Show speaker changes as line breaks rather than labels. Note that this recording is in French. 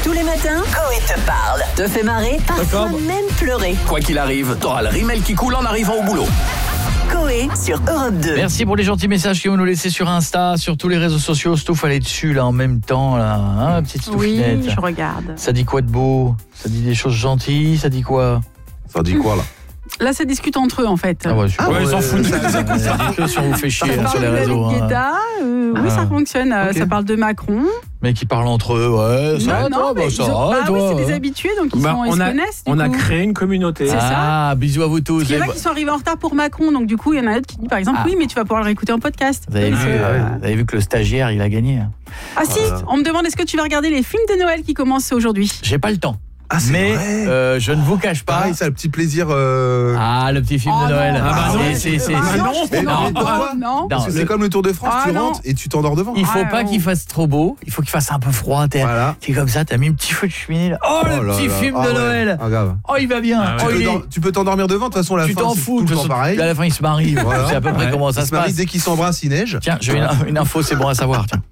Tous les matins, Coé te parle. Te fait marrer, parfois même pleurer.
Quoi qu'il arrive, t'auras le rimel qui coule en arrivant au boulot.
Coé sur Europe 2.
Merci pour les gentils messages que vous nous laissez sur Insta, sur tous les réseaux sociaux. Stouff, elle est dessus là en même temps là, hein, petite Stouffinette.
Oui, je regarde.
Ça dit quoi de beau? Ça dit des choses gentilles? Ça dit quoi?
Ça dit quoi là?
Là, ça discute entre eux en fait.
Ah ouais,
ils s'en foutent.
Si on vous fait chier sur les réseaux.
Avec Guetta, oui, ça fonctionne.
Ok.
Ça parle de Macron.
Mais qui parlent entre eux, ouais, ça va, toi,
mais
ça
ils ont-
va,
oui,
toi.
c'est des habitués, donc ils se connaissent.
On a
du coup.
créé une communauté.
C'est ça.
Ah, bisous à vous tous.
Il y en a qui sont arrivés en retard pour Macron, donc du coup, il y en a un autre qui dit par exemple, oui, mais tu vas pouvoir le réécouter en podcast.
Vous avez, vous avez vu que le stagiaire, il a gagné.
Ah si, on me demande est-ce que tu vas regarder les films de Noël qui commencent aujourd'hui?
J'ai pas le temps.
Ah, c'est
Mais
vrai.
je ne vous cache pas.
Pareil, ça, le petit plaisir.
Ah, le petit film
Oh
de Noël.
non,
C'est
Mais pourquoi?
Non.
Parce que c'est comme le Tour de France,
Ah,
tu
non.
rentres et tu t'endors devant.
Il faut pas
non.
qu'il fasse trop beau. Il faut qu'il fasse un peu froid.
Voilà.
T'es comme ça, t'as mis un petit feu de cheminée. Là. Oh, le
là
petit
là.
film
Ah
de
ouais.
Noël.
Ah, grave.
Oh, il va bien. Oh,
Tu peux t'endormir devant, de toute façon, la
tu
fin,
t'en
c'est
fous.
tout
De
le
toute
temps
façon,
pareil.
à la fin, il se marie.
Voilà.
C'est à peu près comment ça
Ils
se
se marient
passe.
dès qu'ils s'embrassent, il neige.
Tiens, j'ai une info, c'est bon à savoir. Tiens.